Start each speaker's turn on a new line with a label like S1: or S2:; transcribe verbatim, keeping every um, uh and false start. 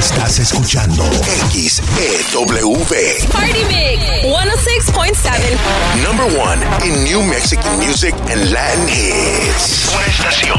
S1: Estás escuchando X E W.
S2: Party Mix ciento seis point siete.
S1: Number one in new Mexican music and Latin hits. Una estación